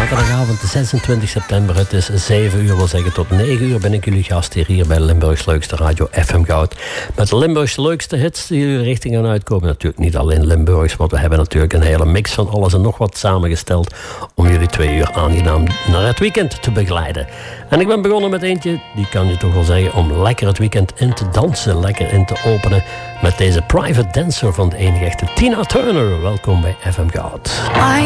zaterdagavond 26 september. Het is 7 uur, wil zeggen tot 9 uur ben ik jullie gast hier bij Limburgs leukste radio FM Goud. Met de Limburgs leukste hits die jullie richting gaan uitkomen. Natuurlijk niet alleen Limburgs, want we hebben natuurlijk een hele mix van alles en nog wat samengesteld om jullie 2 uur aangenaam naar het weekend te begeleiden. En ik ben begonnen met eentje, die kan je toch wel zeggen, om lekker het weekend in te dansen, lekker in te openen met deze Private Dancer van de enige echte Tina Turner. Welkom bij FM Goud.